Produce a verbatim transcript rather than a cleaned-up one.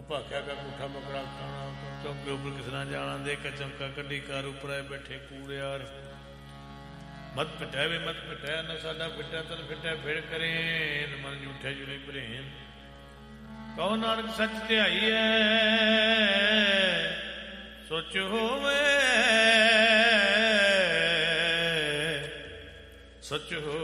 ਭਾਖਿਆ ਕਾ ਕੂਠਾ ਮਕੜਾ ਖਾਣਾ ਚੌਂਕੇ ਉੱਪਰ ਕਿਸ ਨਾਲ ਜਾਣਾ ਦੇ ਕੇ ਚਮਕਾ ਕੱਢੀ ਕਾਰ ਉੱਪਰ ਆਏ ਬੈਠੇ ਕੂੜਿਆਰ ਮਤ ਪਿਟੈ ਵੇ ਮਤ ਪਿਟੈ ਨਾ ਸਾਡਾ ਫਿੱਟਾ ਤਨ ਫਿੱਟੈ ਫਿਰ ਕਰੇ ਮਨ ਝੂਠੇ ਜੁਲੇ ਭਰੇਨ ਕਹੋ ਨਾਨਕ ਸੱਚ ਧਿਆਈ ਐ ਸੋਚ ਹੋਵੇ ਸੱਚ ਹੋ